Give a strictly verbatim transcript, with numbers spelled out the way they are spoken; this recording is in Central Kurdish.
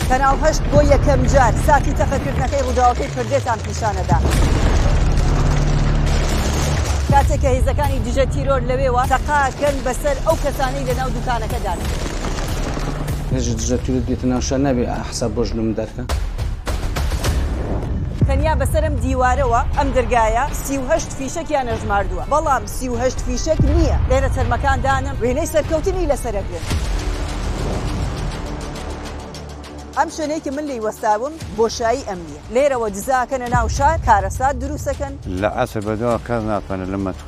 کەناڵ هەشت بۆ یەکەم جار ساتی تەقەکردنەکەی ڕووداوەکەی پردێتان پیشانەدا. کاتێک کە هێزەکانی دژە تیرۆر لەوێوە تەقاکەن بەسەر ئەو کەسانەی لەناو دوکانەکەدان. هێزی دژە تیرۆر دیتە ناو شار نابێ حساب بۆ ژنم دەرکە. تەنیا بەسەرم دیوارەوە ئەم دەرگایە سی و هەشت فیشەکیان نەژماردووە، بەڵام سی و هەشت فیشەک نییە. لێرە تەرمەکان دانم وێنەی سەرکەوتنی لەسەرەگرن. ئەم شوێنەی کە من لی وەستاوم بۆشایی ئەمنیە. لێرەوە دزاکەنە ناو شار کارەسات دروستەکەن. لە عەسر بەدەوە کەس ناتوانێت لەمە